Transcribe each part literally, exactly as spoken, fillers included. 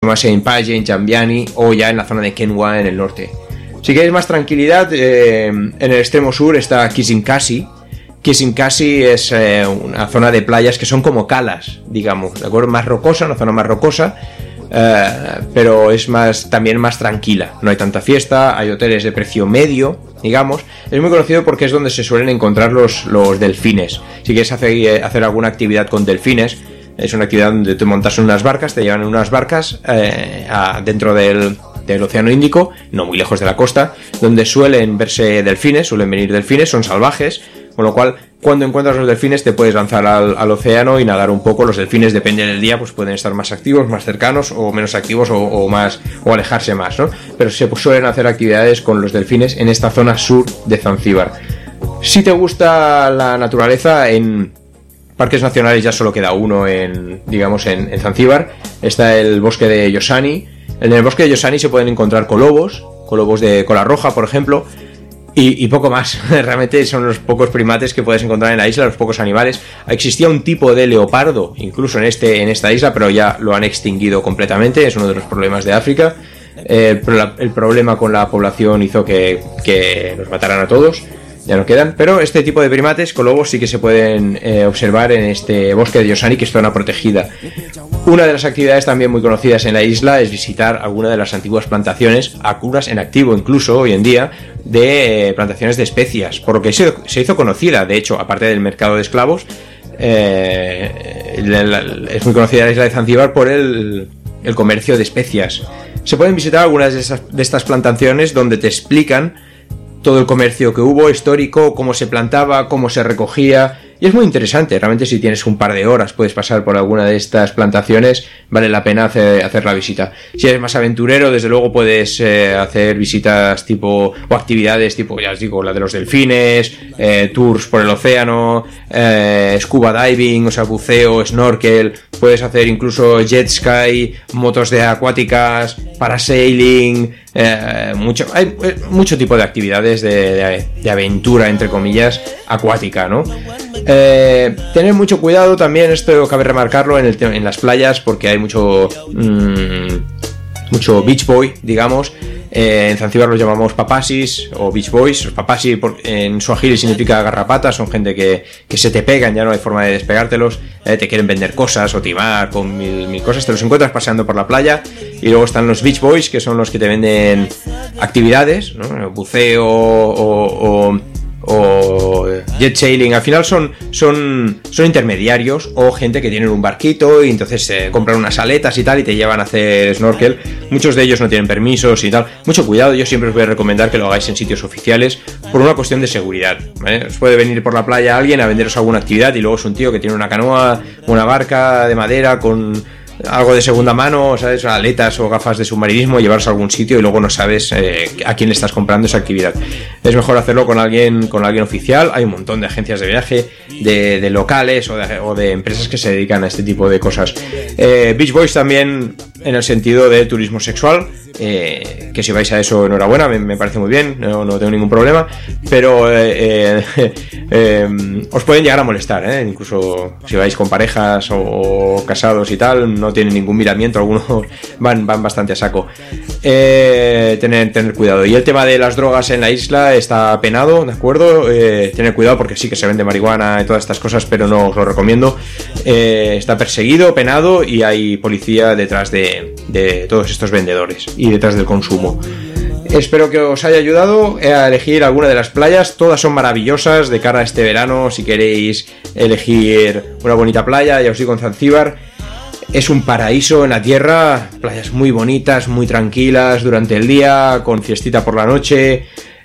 más en Paje, en Jambiani o ya en la zona de Kenwa en el norte. Si queréis más tranquilidad, eh, en el extremo sur está Kisinkasi. Kisinkasi es eh, una zona de playas que son como calas, digamos, ¿de acuerdo? Más rocosa, una zona más rocosa, eh, pero es más también más tranquila. No hay tanta fiesta, hay hoteles de precio medio, digamos. Es muy conocido porque es donde se suelen encontrar los, los delfines. Si quieres hacer, hacer alguna actividad con delfines, es una actividad donde te montas en unas barcas, te llevan en unas barcas eh, a, dentro del... del Océano Índico, no muy lejos de la costa, donde suelen verse delfines, suelen venir delfines, son salvajes, con lo cual cuando encuentras los delfines te puedes lanzar al, al océano y nadar un poco. Los delfines, depende del día, pues pueden estar más activos, más cercanos o menos activos o, o más o alejarse más, ¿no? Pero se pues, suelen hacer actividades con los delfines en esta zona sur de Zanzíbar. Si te gusta la naturaleza, en parques nacionales ya solo queda uno en, digamos, en, en Zanzíbar. Está el bosque de Yosani. En el bosque de Yosani se pueden encontrar colobos, colobos de cola roja, por ejemplo, y, y poco más. Realmente son los pocos primates que puedes encontrar en la isla, los pocos animales. Existía un tipo de leopardo, incluso en, este, en esta isla, pero ya lo han extinguido completamente, es uno de los problemas de África. Eh, el problema con la población hizo que, que los mataran a todos. Ya no quedan, pero este tipo de primates, colobos, sí que se pueden eh, observar en este bosque de Yosani, que es zona protegida. Una de las actividades también muy conocidas en la isla es visitar alguna de las antiguas plantaciones, algunas en activo incluso hoy en día, de eh, plantaciones de especias, por lo que se, se hizo conocida, de hecho, aparte del mercado de esclavos, eh, la, la, es muy conocida la isla de Zanzíbar por el, el comercio de especias. Se pueden visitar algunas de, esas, de estas plantaciones donde te explican todo el comercio que hubo, histórico, cómo se plantaba, cómo se recogía, y es muy interesante. Realmente, si tienes un par de horas, puedes pasar por alguna de estas plantaciones, vale la pena hacer, hacer la visita. Si eres más aventurero, desde luego puedes eh, hacer visitas tipo, o actividades tipo, ya os digo, la de los delfines, eh, tours por el océano, eh, scuba diving, o sea, buceo, snorkel, puedes hacer incluso jet ski, motos de acuáticas, parasailing, eh, mucho, hay eh, mucho tipo de actividades de, de, de aventura, entre comillas, acuática, ¿no? Eh, tener mucho cuidado también, esto cabe remarcarlo en, el, en las playas, porque hay mucho mmm, mucho beach boy, digamos. Eh, en Zanzíbar los llamamos papasis o beach boys. Los papasi en suajili significa garrapatas, son gente que, que se te pegan, ya no hay forma de despegártelos, eh, te quieren vender cosas o timar con mil, mil cosas, te los encuentras paseando por la playa. Y luego están los beach boys, que son los que te venden actividades, ¿no? Buceo o, o o jet sailing. Al final son, son, son intermediarios o gente que tienen un barquito y entonces se eh, compran unas aletas y tal y te llevan a hacer snorkel. Muchos de ellos no tienen permisos y tal. Mucho cuidado, yo siempre os voy a recomendar que lo hagáis en sitios oficiales por una cuestión de seguridad, ¿vale? Os puede venir por la playa alguien a venderos alguna actividad y luego es un tío que tiene una canoa, una barca de madera con algo de segunda mano, ¿sabes? Aletas o gafas de submarinismo, llevarse a algún sitio y luego no sabes eh, a quién le estás comprando esa actividad. Es mejor hacerlo con alguien con alguien oficial. Hay un montón de agencias de viaje, de, de locales o de, o de empresas que se dedican a este tipo de cosas. Eh, Beach Boys también en el sentido de turismo sexual, eh, que si vais a eso, enhorabuena, me, me parece muy bien, no, no tengo ningún problema, pero eh, eh, eh, os pueden llegar a molestar, ¿eh? Incluso si vais con parejas o, o casados y tal, no tienen ningún miramiento, algunos van, van bastante a saco. Eh, tener, tener cuidado. Y el tema de las drogas en la isla está penado, ¿de acuerdo? Eh, tener cuidado porque sí que se vende marihuana y todas estas cosas, pero no os lo recomiendo. Eh, está perseguido, penado y hay policía detrás de, de todos estos vendedores y detrás del consumo. Espero que os haya ayudado a elegir alguna de las playas. Todas son maravillosas de cara a este verano. Si queréis elegir una bonita playa, ya os digo, en Zanzíbar es un paraíso en la tierra. Playas muy bonitas, muy tranquilas durante el día, con fiestita por la noche.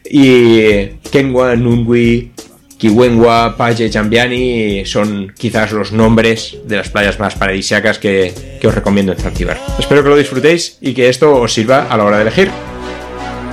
Y Kenwa, Nungwi, Kiwenwa, Paje, Jambiani son quizás los nombres de las playas más paradisíacas que, que os recomiendo en Zanzíbar. Espero que lo disfrutéis y que esto os sirva a la hora de elegir.